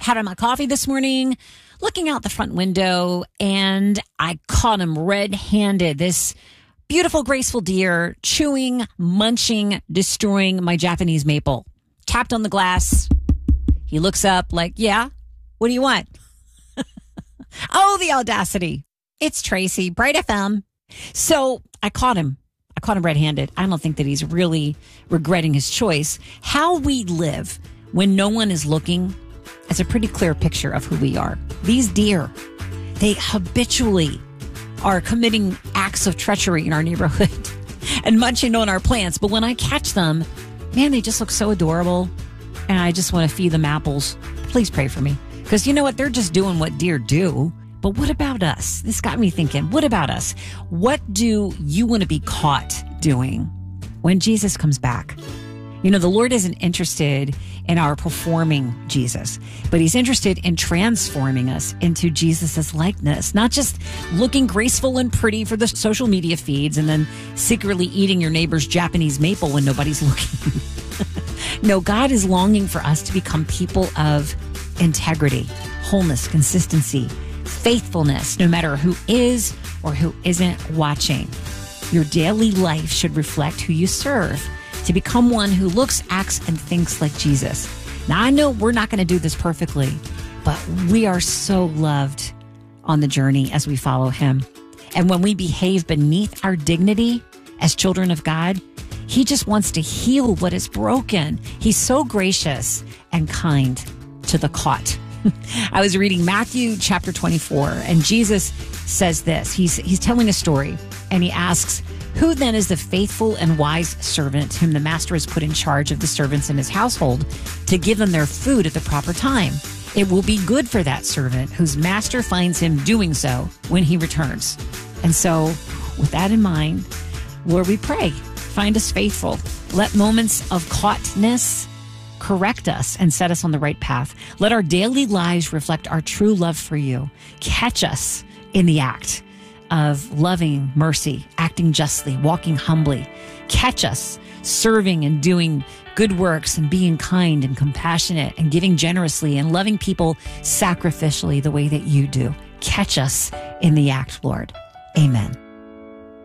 Had my coffee this morning, looking out the front window, and I caught him red-handed. This beautiful, graceful deer chewing, munching, destroying my Japanese maple. Tapped on the glass. He looks up like, yeah, what do you want? Oh, the audacity. It's Tracy, Bright FM. So I caught him red-handed. I don't think that he's really regretting his choice. How we live when no one is looking is a pretty clear picture of who we are. These deer, they habitually are committing acts of treachery in our neighborhood and munching on our plants. But when I catch them, man, they just look so adorable. And I just want to feed them apples. Please pray for me. Because you know what? They're just doing what deer do. But what about us? This got me thinking, what about us? What do you want to be caught doing when Jesus comes back? You know, the Lord isn't interested in our performing Jesus, but he's interested in transforming us into Jesus's likeness, not just looking graceful and pretty for the social media feeds and then secretly eating your neighbor's Japanese maple when nobody's looking. No, God is longing for us to become people of integrity, wholeness, consistency, faithfulness, no matter who is or who isn't watching. Your daily life should reflect who you serve, to become one who looks, acts, and thinks like Jesus. Now, I know we're not going to do this perfectly, but we are so loved on the journey as we follow him. And when we behave beneath our dignity as children of God, he just wants to heal what is broken. He's so gracious and kind to the caught. I was reading Matthew chapter 24, and Jesus says this. He's telling a story, and he asks, who then is the faithful and wise servant whom the master has put in charge of the servants in his household to give them their food at the proper time? It will be good for that servant whose master finds him doing so when he returns. And so, with that in mind, Lord, we pray, find us faithful. Let moments of caughtness correct us and set us on the right path. Let our daily lives reflect our true love for you. Catch us in the act of loving mercy, acting justly, walking humbly. Catch us serving and doing good works and being kind and compassionate and giving generously and loving people sacrificially the way that you do. Catch us in the act, Lord. Amen.